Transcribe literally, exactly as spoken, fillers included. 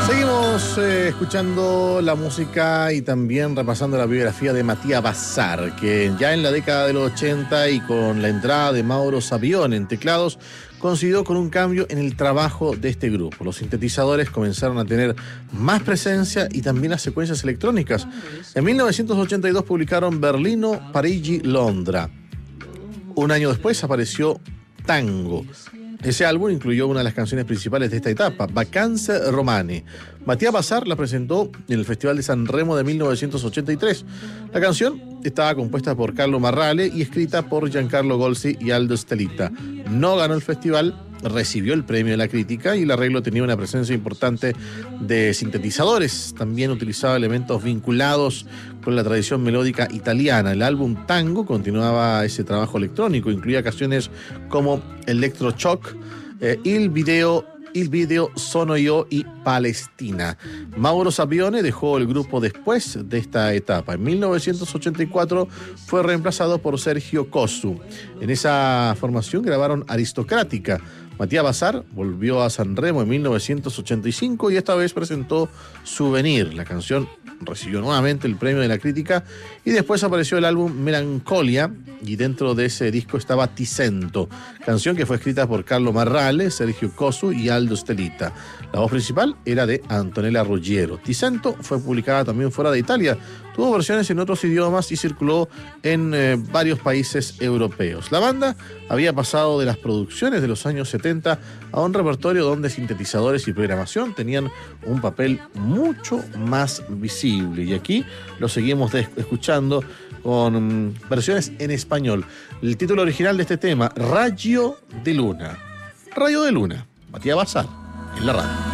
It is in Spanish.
Seguimos eh, escuchando la música y también repasando la biografía de Matías Bazar, que ya en la década de los ochenta y con la entrada de Mauro Savione en teclados, coincidió con un cambio en el trabajo de este grupo. Los sintetizadores comenzaron a tener más presencia y también las secuencias electrónicas. En mil novecientos ochenta y dos publicaron Berlino, Parigi, Londra. Un año después apareció Tango. Ese álbum incluyó una de las canciones principales de esta etapa, Vacanze Romane. Matías Bazar la presentó en el Festival de San Remo de mil novecientos ochenta y tres. La canción estaba compuesta por Carlo Marrale y escrita por Giancarlo Golsi y Aldo Stelita. No ganó el festival, recibió el premio de la crítica y el arreglo tenía una presencia importante de sintetizadores. También utilizaba elementos vinculados con la tradición melódica italiana. El álbum Tango continuaba ese trabajo electrónico, incluía canciones como Electroshock, eh, Il Video, Il Video Sono Yo y Palestina. Mauro Savione dejó el grupo después de esta etapa. En mil novecientos ochenta y cuatro fue reemplazado por Sergio Cosu. En esa formación grabaron Aristocrática. Matías Bazar volvió a San Remo en mil novecientos ochenta y cinco y esta vez presentó Souvenir. La canción recibió nuevamente el premio de la crítica y después apareció el álbum Melancolia y dentro de ese disco estaba Ticento, canción que fue escrita por Carlo Marrale, Sergio Cosu y Aldo Stelita. La voz principal era de Antonella Ruggiero. Ticento fue publicada también fuera de Italia, tuvo versiones en otros idiomas y circuló en eh, varios países europeos. La banda había pasado de las producciones de los años setenta a un repertorio donde sintetizadores y programación tenían un papel mucho más visible. Y aquí lo seguimos de- escuchando con mm, versiones en español. El título original de este tema, Rayo de Luna. Rayo de Luna, Matías Bazar, en la radio.